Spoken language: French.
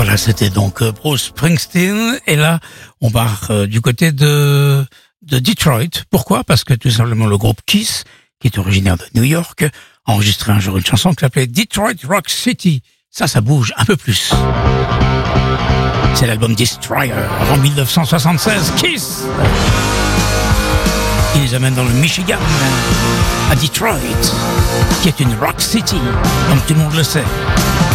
Voilà, c'était donc Bruce Springsteen. Et là, on part du côté de Detroit. Pourquoi? Parce que tout simplement le groupe Kiss, qui est originaire de New York, a enregistré un jour une chanson qui s'appelait Detroit Rock City. Ça bouge un peu plus. C'est l'album Destroyer en 1976. Kiss! Ils les amènent dans le Michigan, à Detroit, qui est une rock city, comme tout le monde le sait.